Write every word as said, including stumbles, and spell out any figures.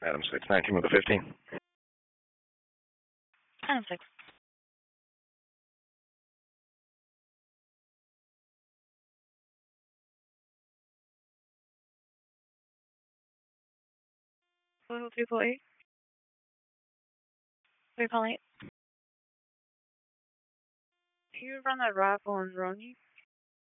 Adam six nineteen with a fifteen. Adam six. Blue three four eight. Three point eight. Can you run that rifle on Ronnie?